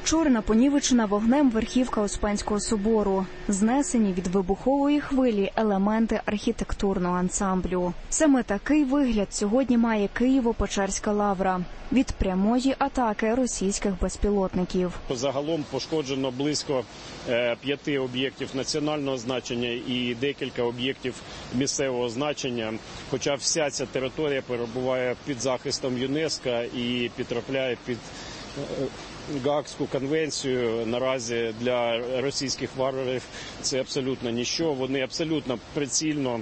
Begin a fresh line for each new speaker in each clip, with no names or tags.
Чорна понівечена вогнем верхівка Успенського собору. Знесені від вибухової хвилі елементи архітектурного ансамблю. Саме такий вигляд сьогодні має Києво-Печерська лавра від прямої атаки російських безпілотників.
Загалом пошкоджено близько 5 об'єктів національного значення і декілька об'єктів місцевого значення. Хоча вся ця територія перебуває під захистом ЮНЕСКО і потрапляє під Гаазьку конвенцію. Наразі для російських варварів це абсолютно ніщо. Вони абсолютно прицільно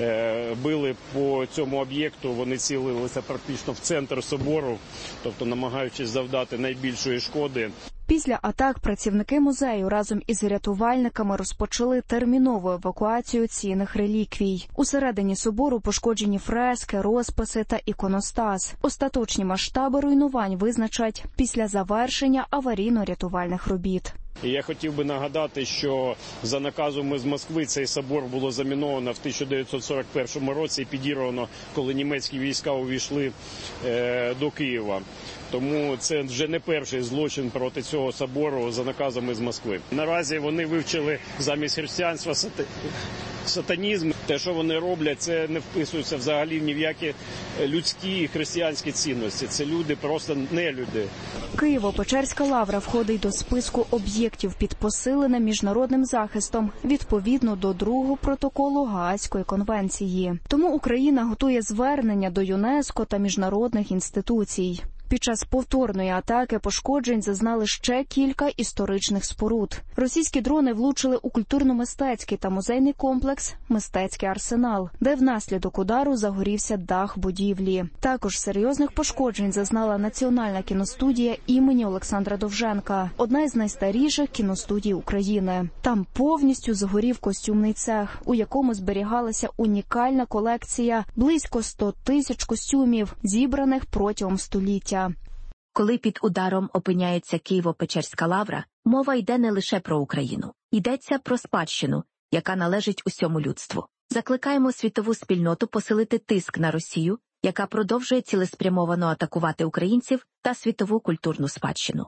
били по цьому об'єкту, вони цілилися практично в центр собору, тобто намагаючись завдати найбільшої шкоди.
Після атак працівники музею разом із рятувальниками розпочали термінову евакуацію цінних реліквій. Усередині собору пошкоджені фрески, розписи та іконостас. Остаточні масштаби руйнувань визначать після завершення аварійно-рятувальних робіт.
Я хотів би нагадати, що за наказом з Москви цей собор було заміновано в 1941 році і підірвано, коли німецькі війська увійшли до Києва. Тому це вже не перший злочин проти цього собору за наказом з Москви. Наразі вони вивчили замість християнства сатанізм. Те, що вони роблять, це не вписується взагалі ні в які людські і християнські цінності. Це люди, просто не люди.
Києво-Печерська лавра входить до списку об'єктів під посиленим міжнародним захистом відповідно до 2-го протоколу Гаазької конвенції. Тому Україна готує звернення до ЮНЕСКО та міжнародних інституцій. Під час повторної атаки пошкоджень зазнали ще кілька історичних споруд. Російські дрони влучили у культурно-мистецький та музейний комплекс «Мистецький арсенал», де внаслідок удару загорівся дах будівлі. Також серйозних пошкоджень зазнала Національна кіностудія імені Олександра Довженка, одна із найстаріших кіностудій України. Там повністю згорів костюмний цех, у якому зберігалася унікальна колекція близько 100 тисяч костюмів, зібраних протягом століття.
Коли під ударом опиняється Києво-Печерська лавра, мова йде не лише про Україну. Йдеться про спадщину, яка належить усьому людству. Закликаємо світову спільноту посилити тиск на Росію, яка продовжує цілеспрямовано атакувати українців та світову культурну спадщину.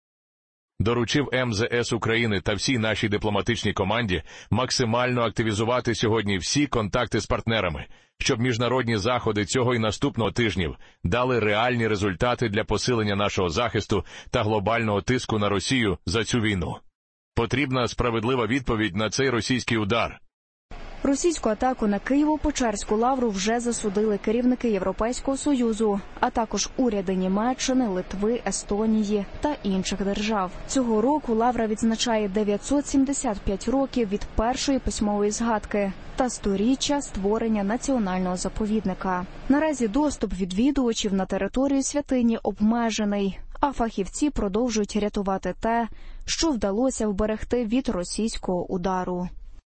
Доручив МЗС України та всій нашій дипломатичній команді максимально активізувати сьогодні всі контакти з партнерами, щоб міжнародні заходи цього і наступного тижнів дали реальні результати для посилення нашого захисту та глобального тиску на Росію за цю війну. Потрібна справедлива відповідь на цей російський удар.
Російську атаку на Києво-Печерську лавру вже засудили керівники Європейського Союзу, а також уряди Німеччини, Литви, Естонії та інших держав. Цього року лавра відзначає 975 років від першої письмової згадки та 100-річчя створення національного заповідника. Наразі доступ відвідувачів на територію святині обмежений, а фахівці продовжують рятувати те, що вдалося вберегти від російського удару.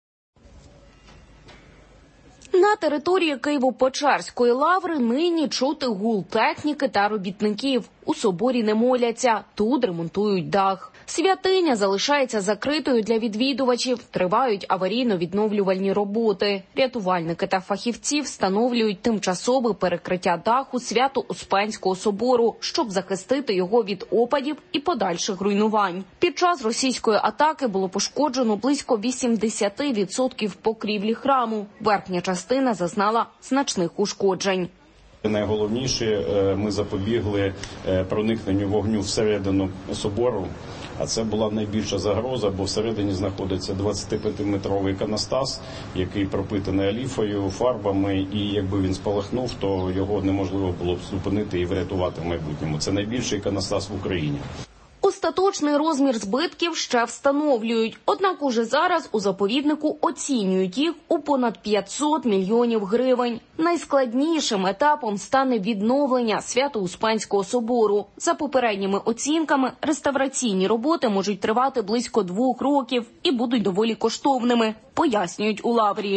На території Києво-Печерської лаври нині чути гул техніки та робітників. У соборі не моляться, тут ремонтують дах. Святиня залишається закритою для відвідувачів, тривають аварійно-відновлювальні роботи. Рятувальники та фахівці встановлюють тимчасове перекриття даху Свято-Успенського собору, щоб захистити його від опадів і подальших руйнувань. Під час російської атаки було пошкоджено близько 80% покрівлі храму. Верхня частина зазнала значних ушкоджень.
Найголовніше, ми запобігли проникненню вогню всередину собору, а це була найбільша загроза, бо всередині знаходиться 25-метровий іконостас, який пропитаний оліфою, фарбами, і якби він спалахнув, то його неможливо було б зупинити і врятувати в майбутньому. Це найбільший іконостас в Україні.
Остаточний розмір збитків ще встановлюють, однак уже зараз у заповіднику оцінюють їх у понад 500 мільйонів гривень. Найскладнішим етапом стане відновлення Свято-Успенського собору. За попередніми оцінками, реставраційні роботи можуть тривати близько 2 років і будуть доволі коштовними, пояснюють у лаврі.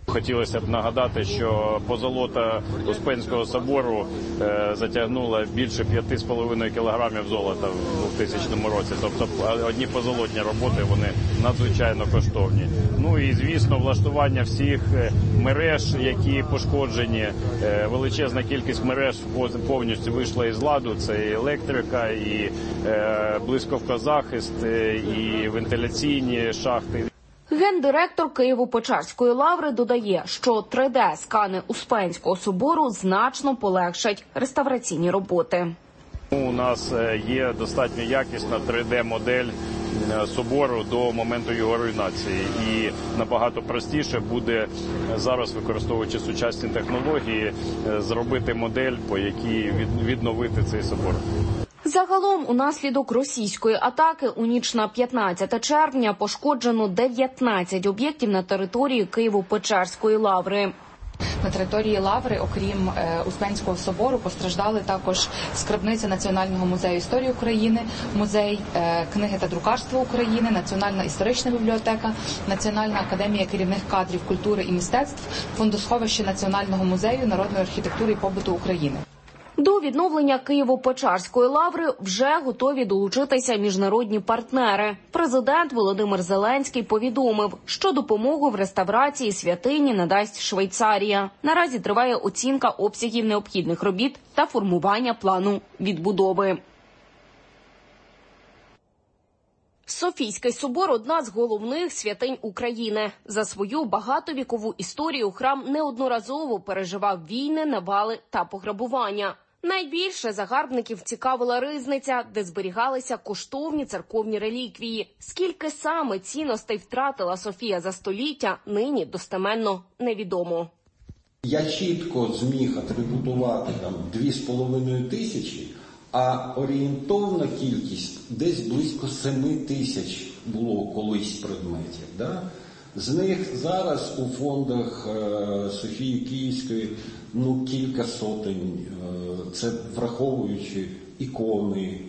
Хотілося б нагадати, що позолота Успенського собору затягнула більше 5,5 кілограмів золота в 2000 році. Тобто одні позолотні роботи, вони надзвичайно коштовні. Ну і, звісно, влаштування всіх мереж, які пошкоджені. Величезна кількість мереж повністю вийшла із ладу. Це і електрика, і блискавкозахист, і вентиляційні шахти.
Гендиректор Києво-Печерської лаври додає, що 3D-скани Успенського собору значно полегшать реставраційні роботи.
У нас є достатньо якісна 3D-модель собору до моменту його руйнації. І набагато простіше буде зараз, використовуючи сучасні технології, зробити модель, по якій відновити цей собор.
Загалом, унаслідок російської атаки у ніч на 15 червня пошкоджено 19 об'єктів на території Києво-Печерської лаври.
На території лаври, окрім Успенського собору, постраждали також скарбниця Національного музею історії України, музей книги та друкарства України, Національна історична бібліотека, Національна академія керівних кадрів культури і мистецтв, фондосховище Національного музею народної архітектури і побуту України.
До відновлення Києво-Печерської лаври вже готові долучитися міжнародні партнери. Президент Володимир Зеленський повідомив, що допомогу в реставрації святині надасть Швейцарія. Наразі триває оцінка обсягів необхідних робіт та формування плану відбудови. Софійський собор – одна з головних святинь України. За свою багатовікову історію храм неодноразово переживав війни, навали та пограбування. Найбільше загарбників цікавила ризниця, де зберігалися коштовні церковні реліквії. Скільки саме цінностей втратила Софія за століття, нині достеменно невідомо.
Я чітко зміг атрибутувати 2,5 тисячі, а орієнтовна кількість десь близько 7 тисяч було колись предметів. Да? З них зараз у фондах Софії Київської кілька сотень. Це враховуючи ікони,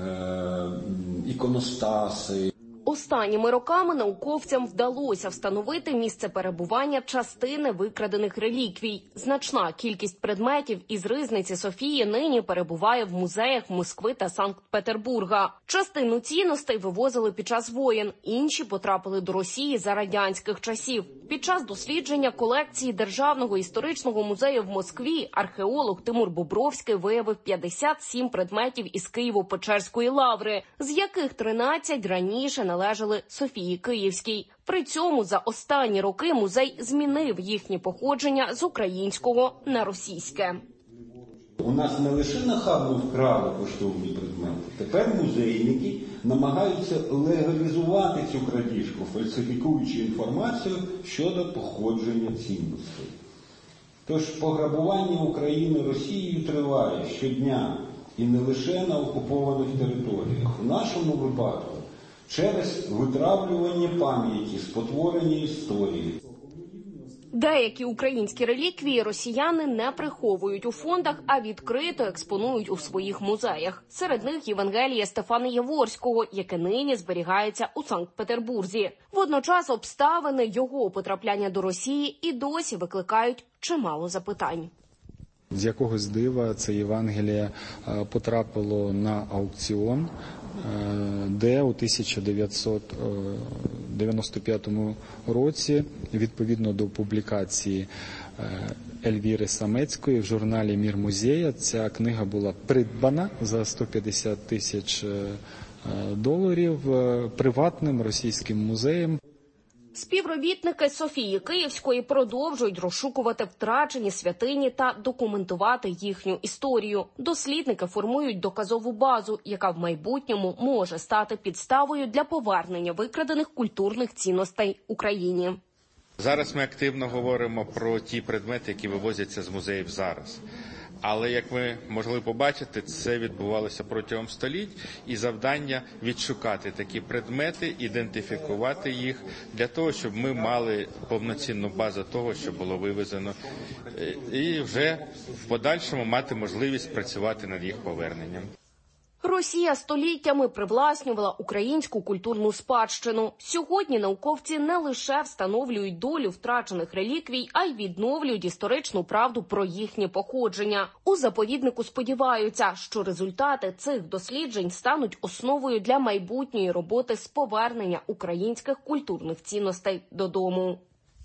іконостаси.
Останніми роками науковцям вдалося встановити місце перебування частини викрадених реліквій. Значна кількість предметів із ризниці Софії нині перебуває в музеях Москви та Санкт-Петербурга. Частину цінностей вивозили під час воєн, інші потрапили до Росії за радянських часів. Під час дослідження колекції Державного історичного музею в Москві археолог Тимур Бобровський виявив 57 предметів із Києво-Печерської лаври, з яких 13 раніше належали Софії Київській. При цьому за останні роки музей змінив їхнє походження з українського на російське.
У нас не лише нахабно вкрали коштовні предмети. Тепер музейники намагаються легалізувати цю крадіжку, фальсифікуючи інформацію щодо походження цінностей. Тож пограбування України Росією триває щодня і не лише на окупованих територіях. У нашому випадку через витравлювання пам'яті, спотворення історії.
Деякі українські реліквії росіяни не приховують у фондах, а відкрито експонують у своїх музеях. Серед них Євангеліє Стефана Яворського, яке нині зберігається у Санкт-Петербурзі. Водночас обставини його потрапляння до Росії і досі викликають чимало запитань.
З якогось дива це Євангеліє потрапило на аукціон, де у 1995 році, відповідно до публікації Ельвіри Самецької в журналі «Мір музея», ця книга була придбана за $150 000 приватним російським музеєм.
Співробітники Софії Київської продовжують розшукувати втрачені святині та документувати їхню історію. Дослідники формують доказову базу, яка в майбутньому може стати підставою для повернення викрадених культурних цінностей Україні.
Зараз ми активно говоримо про ті предмети, які вивозяться з музеїв зараз. Але, як ви могли побачити, це відбувалося протягом століть, і завдання відшукати такі предмети, ідентифікувати їх, для того, щоб ми мали повноцінну базу того, що було вивезено, і вже в подальшому мати можливість працювати над їх поверненням.
Росія століттями привласнювала українську культурну спадщину. Сьогодні науковці не лише встановлюють долю втрачених реліквій, а й відновлюють історичну правду про їхнє походження. У заповіднику сподіваються, що результати цих досліджень стануть основою для майбутньої роботи з повернення українських культурних цінностей додому.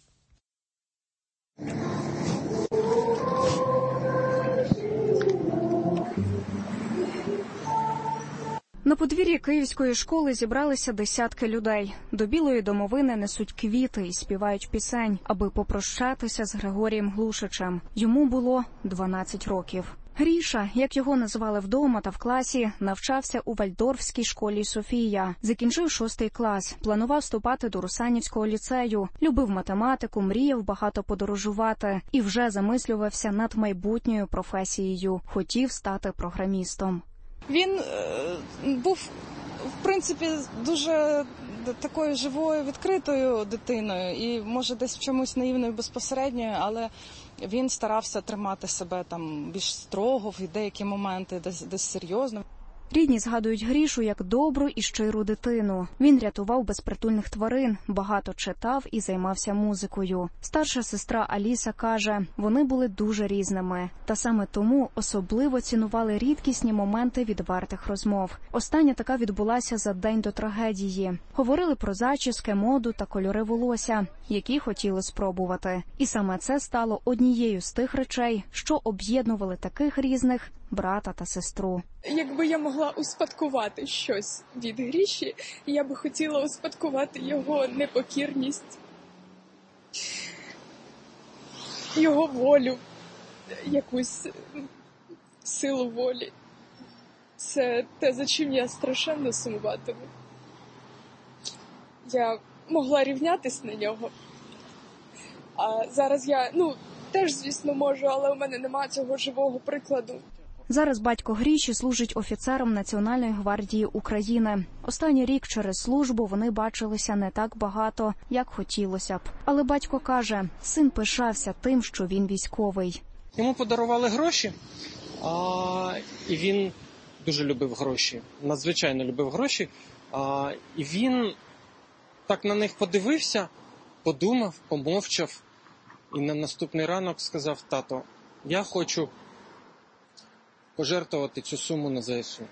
На подвір'ї Київської школи зібралися десятки людей. До Білої домовини несуть квіти і співають пісень, аби попрощатися з Григорієм Глушичем. Йому було 12 років. Гріша, як його називали вдома та в класі, навчався у Вальдорфській школі «Софія». Закінчив 6 клас, планував вступати до Русанівського ліцею, любив математику, мріяв багато подорожувати і вже замислювався над майбутньою професією. Хотів стати програмістом.
Він був, в принципі, дуже такою живою, відкритою дитиною і, може, десь в чомусь наївною безпосередньою, але він старався тримати себе там більш строго в деякі моменти, десь серйозно.
Рідні згадують Грішу як добру і щиру дитину. Він рятував безпритульних тварин, багато читав і займався музикою. Старша сестра Аліса каже, вони були дуже різними. Та саме тому особливо цінували рідкісні моменти відвертих розмов. Остання така відбулася за день до трагедії. Говорили про зачіски, моду та кольори волосся, які хотіли спробувати. І саме це стало однією з тих речей, що об'єднували таких різних брата та сестру.
Якби я могла успадкувати щось від Гріші, я би хотіла успадкувати його непокірність, його волю, якусь силу волі. Це те, за чим я страшенно сумуватиму. Я могла рівнятись на нього. А зараз я, теж, звісно, можу, але у мене немає цього живого прикладу.
Зараз батько Гріші служить офіцером Національної гвардії України. Останній рік через службу вони бачилися не так багато, як хотілося б. Але батько каже, син пишався тим, що він військовий.
Йому подарували гроші, і він дуже любив гроші, надзвичайно любив гроші. І він так на них подивився, подумав, помовчав і на наступний ранок сказав: тато, я хочу пожертвувати цю суму на ЗСУ.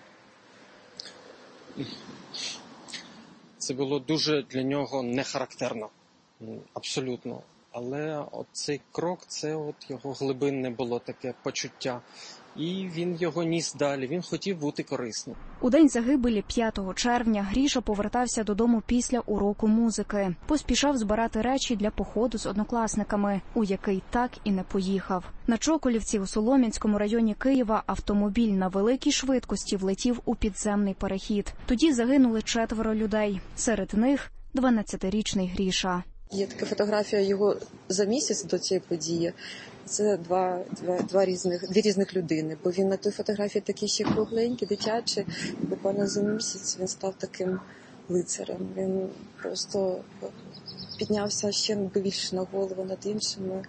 Це було дуже для нього нехарактерно, абсолютно. Але цей крок, це його глибинне було таке почуття. І він його ніс далі, він хотів бути корисним.
У день загибелі 5 червня Гріша повертався додому після уроку музики. Поспішав збирати речі для походу з однокласниками, у який так і не поїхав. На Чоколівці у Солом'янському районі Києва автомобіль на великій швидкості влетів у підземний перехід. Тоді загинули 4 людей. Серед них 12-річний Гріша.
Є така фотографія його за місяць до цієї події. Це дві різних людини, бо він на той фотографії такий ще кругленький, дитячий. Буквально за місяць він став таким лицарем. Він просто піднявся ще більше на голову над іншими.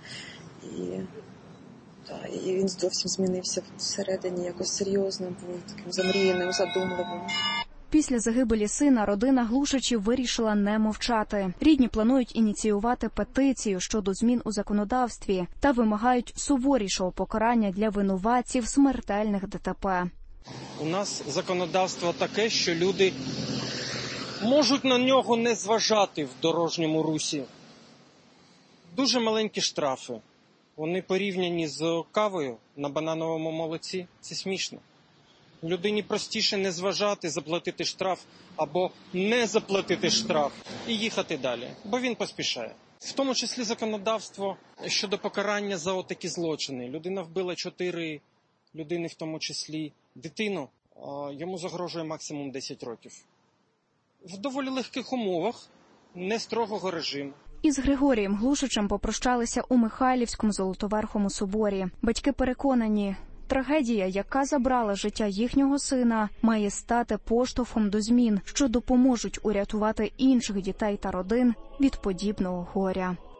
І він зовсім змінився всередині, якось серйозно був, таким замріяним, задумливим.
Після загибелі сина родина Глушичів вирішила не мовчати. Рідні планують ініціювати петицію щодо змін у законодавстві та вимагають суворішого покарання для винуватців смертельних ДТП.
У нас законодавство таке, що люди можуть на нього не зважати в дорожньому русі. Дуже маленькі штрафи. Вони порівняні з кавою на банановому молоці. Це смішно. Людині простіше не зважати, заплатити штраф або не заплатити штраф і їхати далі, бо він поспішає. В тому числі законодавство щодо покарання за отакі злочини. Людина вбила 4 людини, в тому числі дитину, йому загрожує максимум 10 років. В доволі легких умовах, не строгого режиму.
Із Григорієм Глушичем попрощалися у Михайлівському Золотоверхому соборі. Батьки переконані, трагедія, яка забрала життя їхнього сина, має стати поштовхом до змін, що допоможуть урятувати інших дітей та родин від подібного горя.